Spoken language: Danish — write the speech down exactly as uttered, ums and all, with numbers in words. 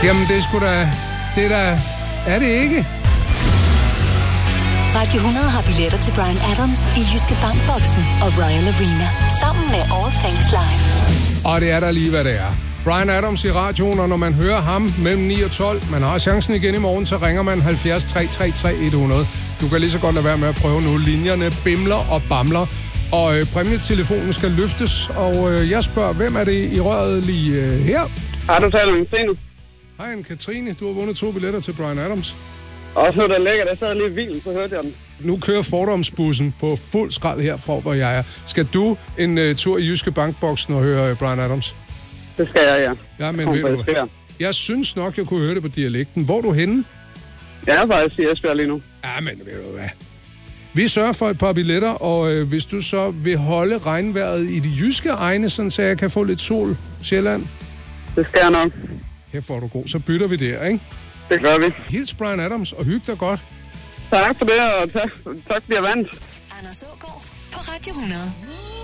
Jamen, det er sgu da... Det er da... Er det ikke? Radio hundrede har billetter til Bryan Adams i Jyske Bankboksen og Royal Arena. Sammen med All Things Live. Og det er der lige, hvad det er. Bryan Adams i radioen, og når man hører ham mellem ni og tolv, man har chancen igen i morgen, så ringer man halvfjerds tre tre tre hundrede. Du kan lige så godt lade være med at prøve nu. Linjerne bimler og bamler, og øh, præmietelefonen skal løftes, og øh, jeg spørger, hvem er det i røret lige øh, her? Har du talt med Katrine? Hej, Katrine. Du har vundet to billetter til Bryan Adams. Også nu, der ligger, der sad lige i bilen, så hørte jeg den. Nu kører fordomsbussen på fuld skrald herfra, hvor jeg er. Skal du en uh, tur i Jyske Bankboksen og høre uh, Bryan Adams? Det skal jeg, ja. Ja, men ved du, jeg synes nok, jeg kunne høre det på dialekten. Hvor er du henne? Jeg er faktisk i Esbjerg lige nu. Ja, men ved du hvad? Vi sørger for et par billetter, og øh, hvis du så vil holde regnvejret i de jyske egne, sådan så jeg kan få lidt sol, Sjælland. Det skal jeg nok. Her får du god, så bytter vi der, ikke? Det gør vi. Hils Bryan Adams, og hygge dig godt. Tak for det, og tak, tak fordi jeg vandt. Anders Aagaard på Radio hundrede.